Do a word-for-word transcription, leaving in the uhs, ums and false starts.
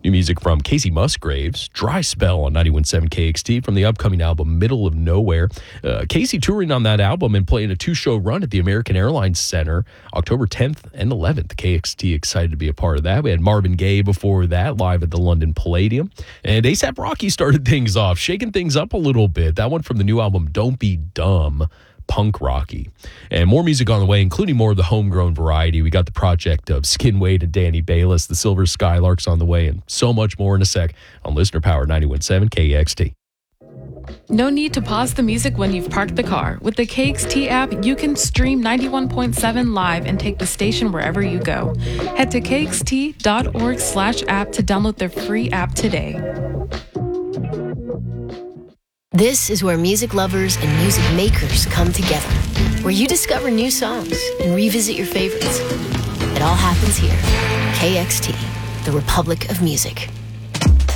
New music from Casey Musgraves, Dry Spell on ninety-one point seven K X T from the upcoming album Middle of Nowhere. Uh, Casey touring on that album and playing a two-show run at the American Airlines Center October tenth and eleventh. K X T excited to be a part of that. We had Marvin Gaye before that, live at the London Palladium. And A$AP Rocky started things off, shaking things up a little bit. That one from the new album Don't Be Dumb. Punk Rocky. And more music on the way, including more of the homegrown variety. We got the project of Skin Wade and Danny Bayless, the Silver Skylarks on the way, and so much more in a sec on Listener Power ninety-one point seven K X T. No need to pause the music when you've parked the car. With the K X T app, you can stream ninety-one point seven live and take the station wherever you go. Head to kxt.org slash app to download their free app today. This is where music lovers and music makers come together, where you discover new songs and revisit your favorites. It all happens here. K X T, the Republic of Music.